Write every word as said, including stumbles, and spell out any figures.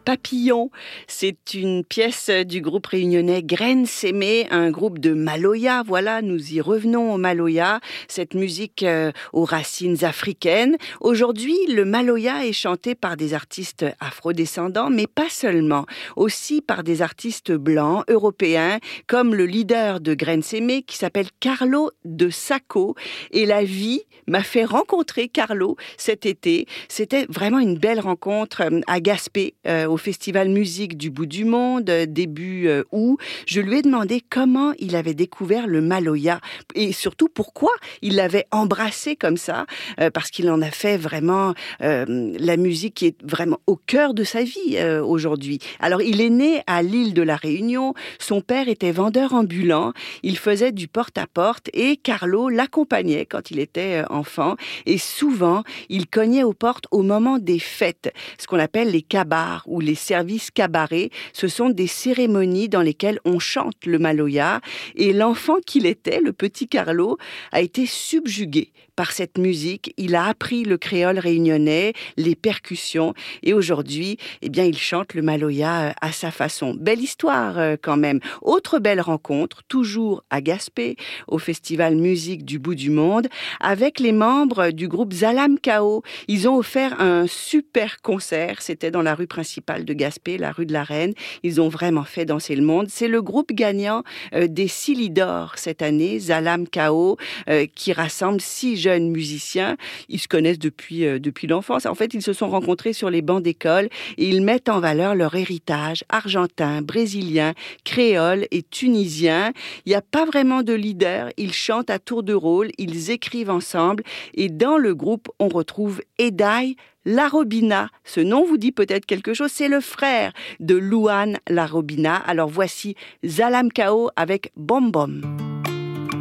Papillon. C'est une pièce du groupe réunionnais Graines Sémées, un groupe de Maloya. Voilà, nous y revenons au Maloya, cette musique euh, aux racines africaines. Aujourd'hui, le Maloya est chanté par des artistes afrodescendants, mais pas seulement. Aussi par des artistes blancs, européens, comme le leader de Graines Sémées qui s'appelle Carlo de Sacco. Et la vie m'a fait rencontrer Carlo cet été. C'était vraiment une belle rencontre à Gaspé, euh, au Festival Musique du Bout du Monde, début euh, août. Je lui ai demandé comment il avait découvert le Maloya et surtout pourquoi il l'avait embrassé comme ça, euh, parce qu'il en a fait vraiment euh, la musique qui est vraiment au cœur de sa vie euh, aujourd'hui. Alors, il est né à l'île de la Réunion. Son père était vendeur ambulant. Il faisait du porte-à-porte et Carlo l'accompagnait quand il était enfant. Et souvent, il cognait aux portes au moment des fêtes, ce qu'on appelle les kabars ou les services cabarets. Ce sont des cérémonies dans lesquelles on chante le Maloya. Et l'enfant qu'il était, le petit Carlo, a été subjugué par cette musique. Il a appris le créole réunionnais, les percussions, et aujourd'hui, eh bien, il chante le Maloya à sa façon. Belle histoire quand même. Autre belle rencontre, toujours à Gaspé, au Festival Musique du Bout du Monde, avec les membres du groupe Zalam Kao. Ils ont offert un super concert. C'était dans la rue principale de Gaspé, la rue de la Reine. Ils ont vraiment fait danser le monde. C'est le groupe gagnant euh, des Silly d'Or cette année, Zalam Kao, euh, qui rassemble six jeunes musiciens. Ils se connaissent depuis, euh, depuis l'enfance. En fait, ils se sont rencontrés sur les bancs d'école et ils mettent en valeur leur héritage argentin, brésilien, créole et tunisien. Il n'y a pas vraiment de leader. Ils chantent à tour de rôle, ils écrivent ensemble et dans le groupe, on retrouve Edaï Larobina. Ce nom vous dit peut-être quelque chose, c'est le frère de Louane Larobina. Alors voici Zalam Kao avec Bom Bom.